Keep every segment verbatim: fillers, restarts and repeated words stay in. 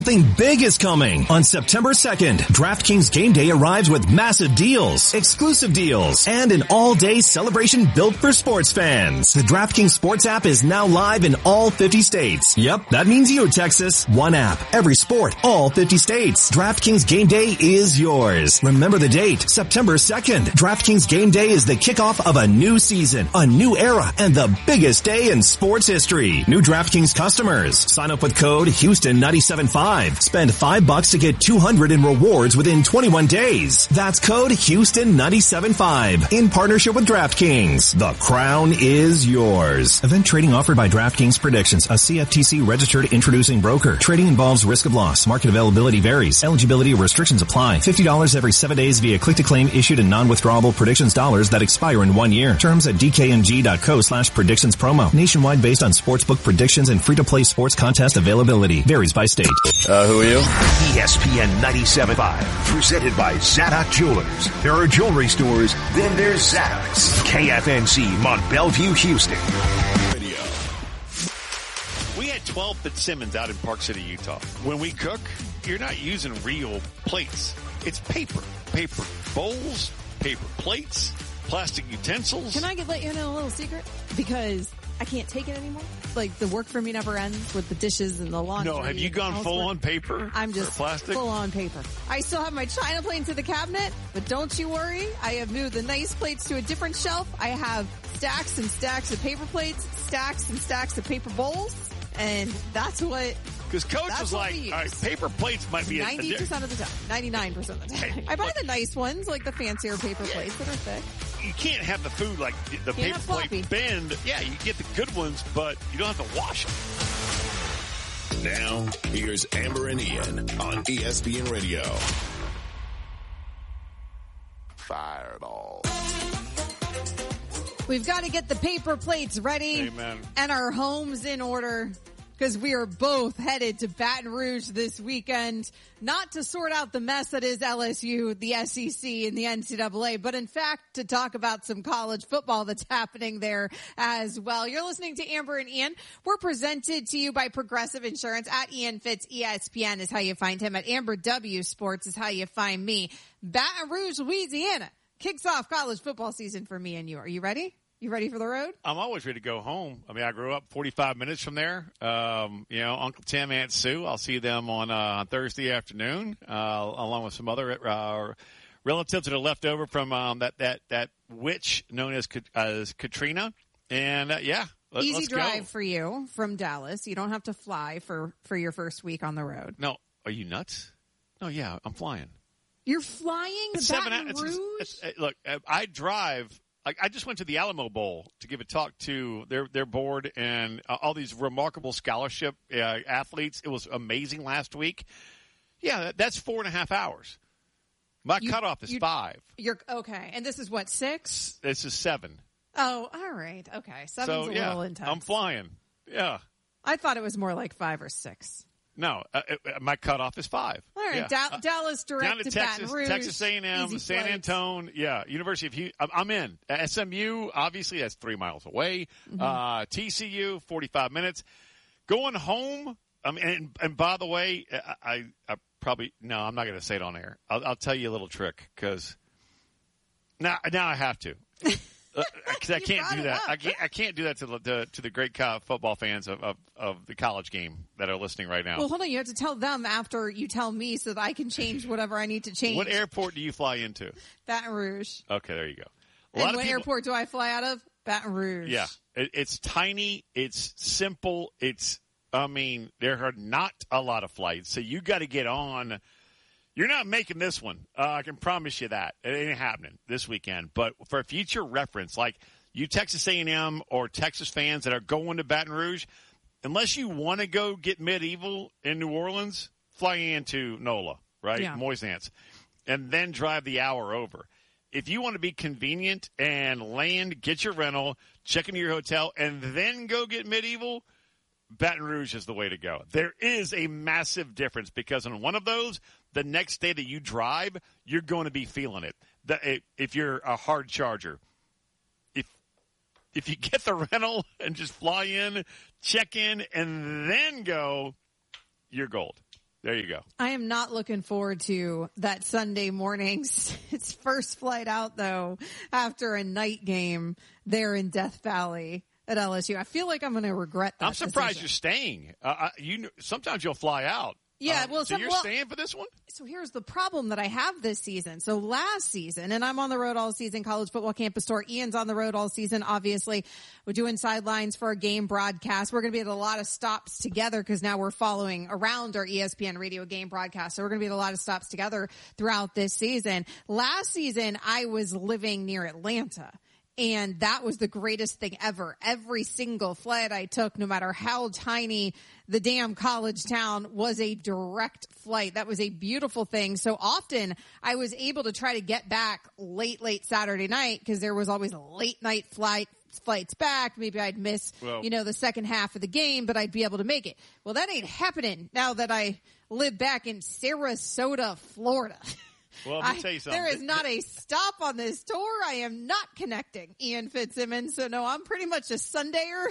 Something big is coming. On September second, DraftKings Game Day arrives with massive deals, exclusive deals, and an all-day celebration built for sports fans. The DraftKings Sports app is now live in all fifty states. Yep, that means you, Texas. One app, every sport, all fifty states. DraftKings Game Day is yours. Remember the date, September second. DraftKings Game Day is the kickoff of a new season, a new era, and the biggest day in sports history. New DraftKings customers, sign up with code Houston nine seven five. Spend five bucks to get two hundred in rewards within twenty-one days. That's code Houston nine seven five in partnership with DraftKings. The crown is yours. Event trading offered by DraftKings Predictions, a C F T C registered introducing broker. Trading involves risk of loss. Market availability varies. Eligibility restrictions apply. fifty dollars every seven days via click to claim issued in non-withdrawable predictions dollars that expire in one year. Terms at dkng.co slash predictions promo. Nationwide based on sportsbook predictions and free to play sports contest availability. Varies by state. Uh, who are you? E S P N ninety-seven point five, presented by Zadok Jewelers. There are jewelry stores, then there's Zadok's. K F N C, Mont Bellevue, Houston. We had twelve Fitzsimmons out in Park City, Utah. When we cook, you're not using real plates. It's paper. Paper bowls, paper plates, plastic utensils. Can I get, let you know a little secret? Because I can't take it anymore. Like, the work for me never ends with the dishes and the laundry. No, have you gone full on paper? I'm just plastic? full on paper. I still have my China plates in the cabinet, but don't you worry. I have moved the nice plates to a different shelf. I have stacks and stacks of paper plates, stacks and stacks of paper bowls, and that's what... Because Coach was like, all right, paper plates might be... ninety percent of the time. ninety-nine percent of the time. I buy the nice ones, like the fancier paper yeah. plates that are thick. You can't have the food like the can't paper plate bend. Yeah, you get the good ones, but you don't have to wash them. Now, here's Amber and Ian on E S P N Radio. Fireball. We've got to get the paper plates ready. Amen. And our homes in order, because we are both headed to Baton Rouge this weekend, not to sort out the mess that is L S U, the S E C, and the N C double A, but in fact to talk about some college football that's happening there as well. You're listening to Amber and Ian. We're presented to you by Progressive Insurance. At Ian Fitz, E S P N is how you find him. At Amber W Sports is how you find me. Baton Rouge, Louisiana kicks off college football season for me and you. Are you ready? You ready for the road? I'm always ready to go home. I mean, I grew up forty-five minutes from there. Um, you know, Uncle Tim, Aunt Sue, I'll see them on uh, Thursday afternoon, uh, along with some other uh, relatives that are left over from um, that, that, that witch known as as Katrina. And, uh, yeah, let, Easy let's drive go. for you from Dallas. You don't have to fly for, for your first week on the road. No, are you nuts? No, yeah, I'm flying. You're flying to Seven Baton hours. Rouge? It's, it's, look, I drive... Like I just went to the Alamo Bowl to give a talk to their their board and uh, all these remarkable scholarship uh, athletes. It was amazing last week. Yeah, that, that's four and a half hours. My You- cutoff is you- five. You're okay. And this is what, six? This is seven. Oh, all right. Okay. Seven's so a yeah, little intense. I'm flying. Yeah. I thought it was more like five or six. No, uh, uh, my cutoff is five. All right. Yeah. Da- Uh, Dallas direct down to, to Texas, Baton Rouge. Texas A and M, Easy San flights. Antonio, yeah, University of Houston. I'm in. S M U, obviously, that's three miles away. Mm-hmm. Uh, T C U, forty-five minutes. Going home, I mean, and, and by the way, I, I, I probably, no, I'm not going to say it on air. I'll, I'll tell you a little trick because now, now I have to. Because I can't do that. I can't. I can't do that to the to, to the great co- football fans of, of, of the college game that are listening right now. Well, hold on. You have to tell them after you tell me so that I can change whatever I need to change. What airport do you fly into? Baton Rouge. Okay, there you go. A And lot what of people, airport do I fly out of? Baton Rouge. Yeah, it, it's tiny. It's simple. It's. I mean, there are not a lot of flights, so you got to get on. You're not making this one. Uh, I can promise you that. It ain't happening this weekend. But for future reference, like you Texas A and M or Texas fans that are going to Baton Rouge, unless you want to go get medieval in New Orleans, fly into NOLA, right? Yeah. Moisance, and then drive the hour over. If you want to be convenient and land, get your rental, check into your hotel, and then go get medieval, Baton Rouge is the way to go. There is a massive difference because on one of those, the next day that you drive, you're going to be feeling it. The, if you're a hard charger, if if you get the rental and just fly in, check in, and then go, you're gold. There you go. I am not looking forward to that Sunday morning's it's first flight out, though, after a night game there in Death Valley at L S U. I feel like I'm going to regret that I'm surprised decision. you're staying. Uh, you Sometimes you'll fly out. Yeah, um, well, so some, you're well, staying for this one? So here's the problem that I have this season. So last season, and I'm on the road all season, College Football Campus Tour. Ian's on the road all season, obviously. We're doing sidelines for a game broadcast. We're going to be at a lot of stops together because now we're following around our E S P N radio game broadcast. So we're going to be at a lot of stops together throughout this season. Last season, I was living near Atlanta. And that was the greatest thing ever. Every single flight I took, no matter how tiny the damn college town, was a direct flight. That was a beautiful thing. So often I was able to try to get back late, late Saturday night because there was always a late night flight. Flights back. Maybe I'd miss, well, you know, the second half of the game, but I'd be able to make it. Well, that ain't happening now that I live back in Sarasota, Florida. Well, let me I, tell you something. there is not a stop on this tour. I am not connecting Ian Fitzsimmons. So, no, I'm pretty much a Sundayer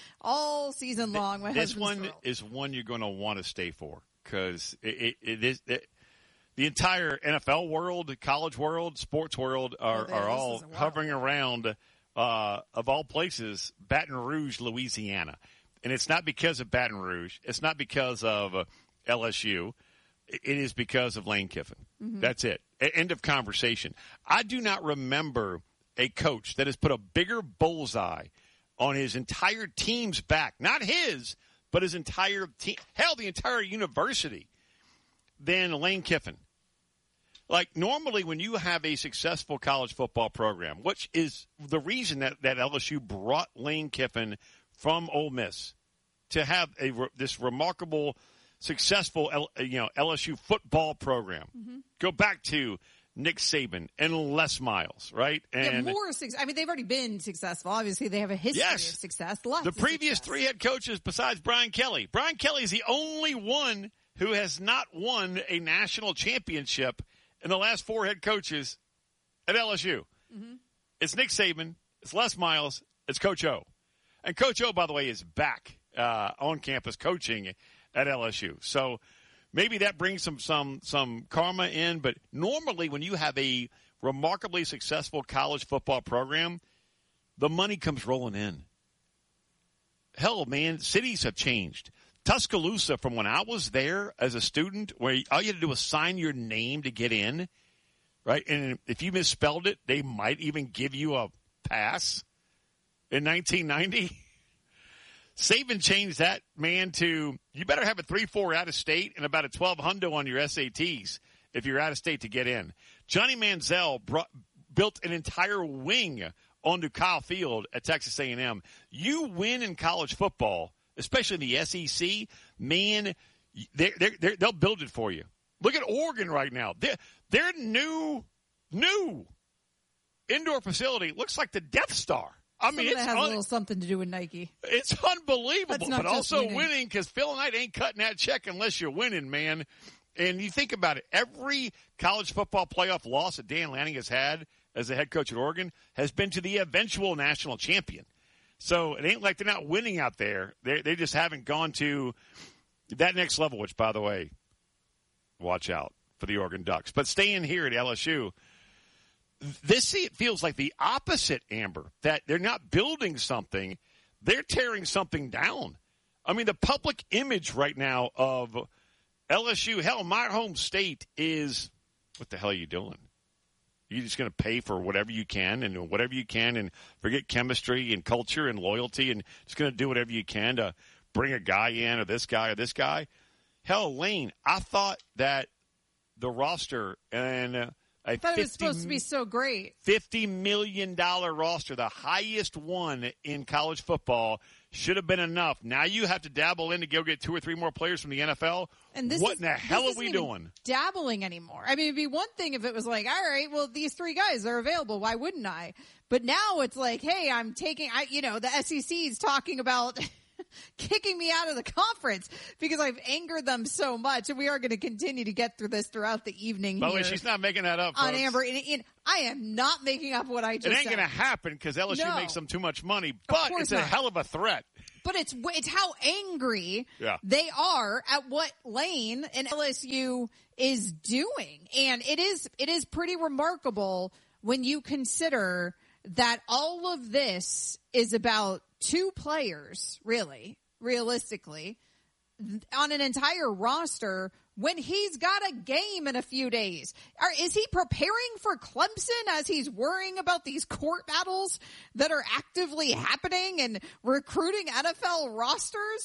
all season long. My this husband's one thrilled. is one you're going to want to stay for because it, it, it is it, the entire N F L world, college world, sports world are, Oh, are this all is wild. hovering around, uh, of all places, Baton Rouge, Louisiana. And it's not because of Baton Rouge. It's not because of uh, L S U. It is because of Lane Kiffin. Mm-hmm. That's it. A- end of conversation. I do not remember a coach that has put a bigger bullseye on his entire team's back, not his, but his entire team, hell, the entire university, than Lane Kiffin. Like, normally when you have a successful college football program, which is the reason that, that L S U brought Lane Kiffin from Ole Miss to have a this remarkable – successful, L, you know, L S U football program. Mm-hmm. Go back to Nick Saban and Les Miles, right? And yeah, more success. I mean, they've already been successful. Obviously, they have a history yes, of success. Lots the of previous success. three head coaches besides Brian Kelly. Brian Kelly is the only one who has not won a national championship in the last four head coaches at L S U. Mm-hmm. It's Nick Saban. It's Les Miles. It's Coach O. And Coach O, by the way, is back uh, on campus coaching at L S U. So maybe that brings some some some karma in, but normally when you have a remarkably successful college football program, the money comes rolling in. Hell, man, cities have changed. Tuscaloosa, from when I was there as a student, where all you had to do was sign your name to get in, right? And if you misspelled it, they might even give you a pass in nineteen ninety. Saban changed that, man, to you better have a three four out of state and about a twelve hundo on your S A Ts if you're out of state to get in. Johnny Manziel brought, built an entire wing onto Kyle Field at Texas A and M. You win in college football, especially in the S E C, man, they're, they're, they're, they'll build it for you. Look at Oregon right now. Their, their new, new indoor facility looks like the Death Star. I mean, Some of it's that has un- a little something to do with Nike. It's unbelievable, That's not but just also winning. winning because Phil Knight ain't cutting that check unless you're winning, man. And you think about it, every college football playoff loss that Dan Lanning has had as the head coach at Oregon has been to the eventual national champion. So it ain't like they're not winning out there. They they just haven't gone to that next level, which, by the way, watch out for the Oregon Ducks. But staying here at L S U, this feels like the opposite, Amber, that they're not building something. They're tearing something down. I mean, the public image right now of L S U, hell, my home state is, what the hell are you doing? You're just going to pay for whatever you can and whatever you can and forget chemistry and culture and loyalty and just going to do whatever you can to bring a guy in or this guy or this guy. Hell, Lane, I thought that the roster and uh, I thought it was supposed to be so great. fifty million dollars roster, the highest one in college football, should have been enough. Now you have to dabble in to go get two or three more players from the N F L. And this what is, in the hell this are we isn't even doing? Dabbling anymore. I mean, it'd be one thing if it was like, all right, well, these three guys are available. Why wouldn't I? But now it's like, hey, I'm taking, I, you know, the S E C is talking about kicking me out of the conference because I've angered them so much. And we are going to continue to get through this throughout the evening. By the here way, she's not making that up, on folks. Amber. And, and I am not making up what I just said. It ain't said. going to happen because L S U No. makes them too much money, but it's a not. hell of a threat. But it's it's how angry yeah. they are at what Lane and L S U is doing. And it is it is pretty remarkable when you consider that all of this is about two players, really, realistically, on an entire roster when he's got a game in a few days. Or is he preparing for Clemson as he's worrying about these court battles that are actively happening and recruiting N F L rosters?